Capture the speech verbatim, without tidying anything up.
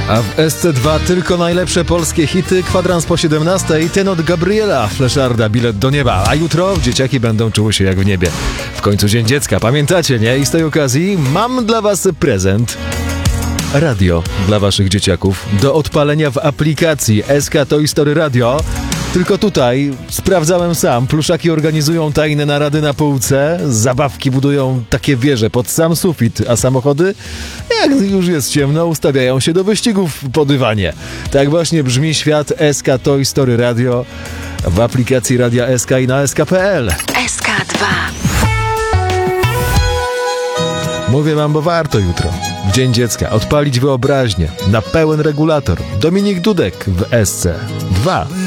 A w S C dwa tylko najlepsze polskie hity, kwadrans po siedemnastej, ten od Gabriela Fleszarda, Bilet do nieba. A jutro dzieciaki będą czuły się jak w niebie. W końcu Dzień Dziecka, pamiętacie, nie? I z tej okazji mam dla was prezent. Radio dla waszych dzieciaków do odpalenia w aplikacji S K Toy Story Radio. Tylko tutaj sprawdzałem sam, pluszaki organizują tajne narady na półce, zabawki budują takie wieże pod sam sufit, a samochody, jak już jest ciemno, ustawiają się do wyścigów po dywanie. Tak właśnie brzmi świat S K Toy Story Radio w aplikacji Radia S K i na S K kropka P L. S K dwa. Mówię wam, bo warto jutro, w Dzień Dziecka, odpalić wyobraźnię na pełen regulator. Dominik Dudek w S C dwa.